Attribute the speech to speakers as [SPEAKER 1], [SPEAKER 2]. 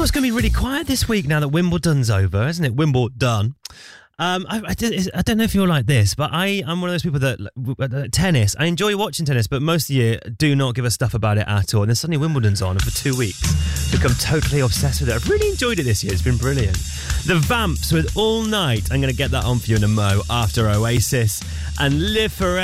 [SPEAKER 1] it's going to be really quiet this week now that Wimbledon's over, isn't it? Wimbledon. I don't know if you're like this, but I'm one of those people that tennis. I enjoy watching tennis, but most of the year do not give a stuff about it at all. And then suddenly Wimbledon's on, and for 2 weeks, become totally obsessed with it. I've really enjoyed it this year. It's been brilliant. The Vamps with All Night. I'm going to get that on for you in a mo after Oasis and Live Forever.